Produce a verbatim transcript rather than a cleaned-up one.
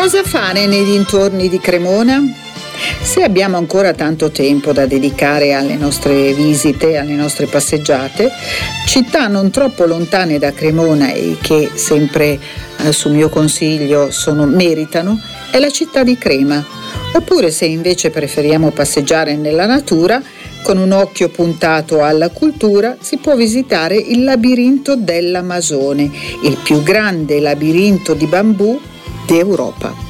Cosa fare nei dintorni di Cremona? Se abbiamo ancora tanto tempo da dedicare alle nostre visite, alle nostre passeggiate, città non troppo lontane da Cremona e che sempre eh, su mio consiglio sono, meritano, è la città di Crema. Oppure se invece preferiamo passeggiare nella natura, con un occhio puntato alla cultura, si può visitare il labirinto dell'Amazone, il più grande labirinto di bambù d'Europa.